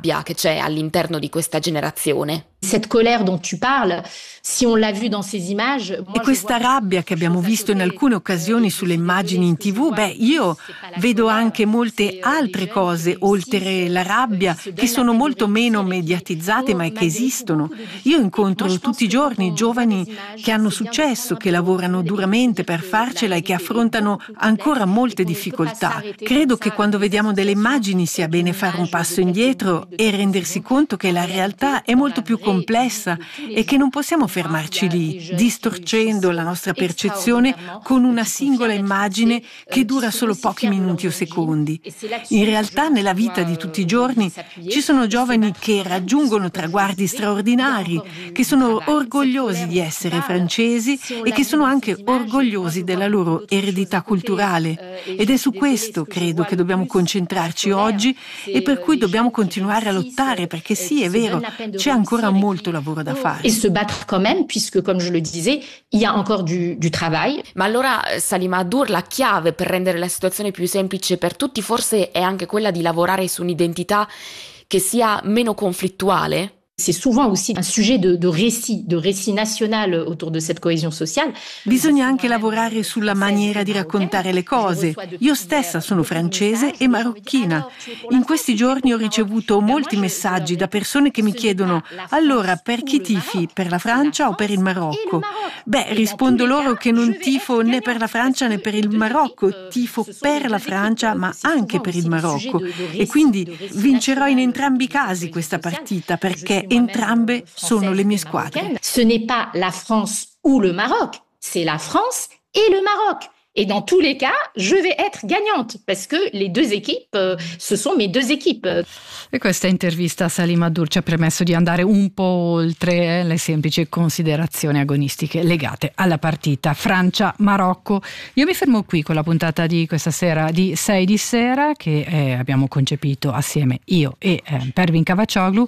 rabbia che c'è all'interno di questa generazione. Cette colère dont tu parles, si on l'a vu dans ces images, e questa rabbia che abbiamo visto in alcune occasioni sulle immagini in TV, io vedo anche molte altre cose oltre la rabbia che sono molto meno mediatizzate ma che esistono. Io incontro tutti i giorni giovani che hanno successo, che lavorano duramente per farcela e che affrontano ancora molte difficoltà. Credo che quando vediamo delle immagini sia bene fare un passo indietro e rendersi conto che la realtà è molto più complessa e che non possiamo fermarci lì, distorcendo la nostra percezione con una singola immagine che dura solo pochi minuti o secondi. In realtà, nella vita di tutti i giorni ci sono giovani che raggiungono traguardi straordinari, che sono orgogliosi di essere francesi e che sono anche orgogliosi della loro eredità culturale. Ed è su questo, credo, che dobbiamo concentrarci oggi e per cui dobbiamo continuare a lottare, perché sì, è vero, c'è ancora molto lavoro da fare. E se battre quand même, puisque, comme je le disais, il y a encore du travail. Ma allora, Salima Addour, la chiave per rendere la situazione più semplice per tutti forse è anche quella di lavorare su un'identità che sia meno conflittuale? C'est souvent aussi un sujet de récit national autour de cette cohésion sociale. Bisogna anche lavorare sulla maniera di raccontare le cose. Io stessa sono francese e marocchina. In questi giorni ho ricevuto molti messaggi da persone che mi chiedono: allora, per chi tifi? Per la Francia o per il Marocco? Rispondo loro che non tifo né per la Francia né per il Marocco, tifo per la Francia ma anche per il Marocco. E quindi vincerò in entrambi i casi questa partita, perché entrambe sono le mie squadre. Ce n'est pas la France ou le Maroc, c'est la France et le Maroc. Et dans tous les cas, je vais être gagnante parce que les deux équipes, ce sont mes deux équipes. E questa intervista a Salima Addour ci ha permesso di andare un po' oltre le semplici considerazioni agonistiche legate alla partita Francia-Marocco. Io mi fermo qui con la puntata di questa sera di 6 di sera che abbiamo concepito assieme io e Pervin Cavaccioglu.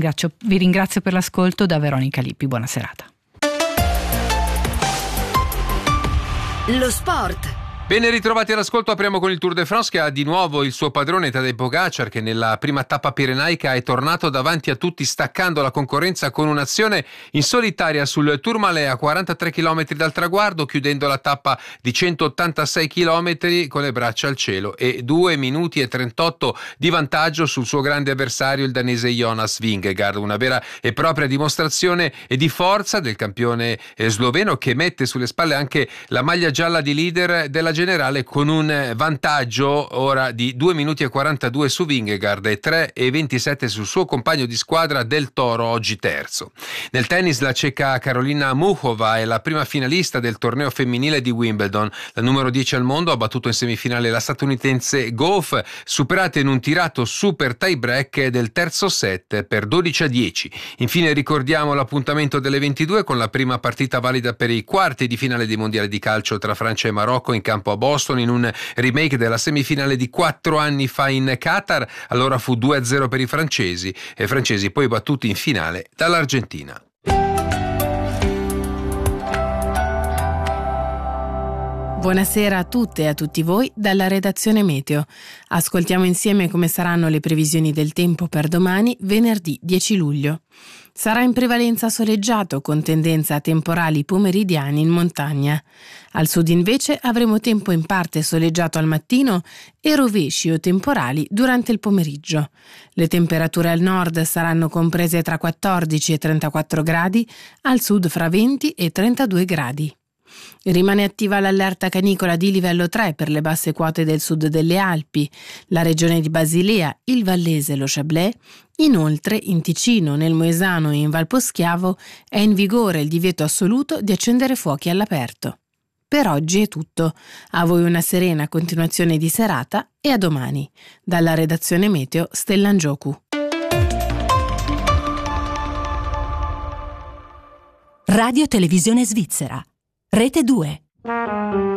Vi ringrazio per l'ascolto. Da Veronica Lippi, buona serata. Lo sport. Ben ritrovati all'ascolto, apriamo con il Tour de France che ha di nuovo il suo padrone Tadej Pogačar, che nella prima tappa pirenaica è tornato davanti a tutti staccando la concorrenza con un'azione in solitaria sul Tourmalet a 43 km dal traguardo, chiudendo la tappa di 186 km con le braccia al cielo e 2 minuti e 38 di vantaggio sul suo grande avversario il danese Jonas Vingegaard, una vera e propria dimostrazione di forza del campione sloveno che mette sulle spalle anche la maglia gialla di leader della generale con un vantaggio ora di 2 minuti e 42 su Vingegaard e 3 e 27 sul suo compagno di squadra Del Toro, oggi terzo. Nel tennis la ceca Karolina Muchova è la prima finalista del torneo femminile di Wimbledon. La numero 10 al mondo ha battuto in semifinale la statunitense Gauff, superata in un tirato super tie break del terzo set per 12-10. Infine ricordiamo l'appuntamento delle 22 con la prima partita valida per i quarti di finale dei mondiali di calcio tra Francia e Marocco in campo a Boston, in un remake della semifinale di 4 anni fa in Qatar. Allora fu 2-0 per i francesi poi battuti in finale dall'Argentina. Buonasera a tutte e a tutti voi dalla redazione Meteo. Ascoltiamo insieme come saranno le previsioni del tempo per domani, venerdì 10 luglio. Sarà in prevalenza soleggiato con tendenza a temporali pomeridiani in montagna. Al sud invece avremo tempo in parte soleggiato al mattino e rovesci o temporali durante il pomeriggio. Le temperature al nord saranno comprese tra 14 e 34 gradi, al sud fra 20 e 32 gradi. Rimane attiva l'allerta canicola di livello 3 per le basse quote del sud delle Alpi, la regione di Basilea, il Vallese e lo Chablais. Inoltre, in Ticino, nel Moesano e in Valposchiavo è in vigore il divieto assoluto di accendere fuochi all'aperto. Per oggi è tutto. A voi una serena continuazione di serata e a domani. Dalla redazione Meteo, Stella Ngioku. Radio Televisione Svizzera. Rete 2.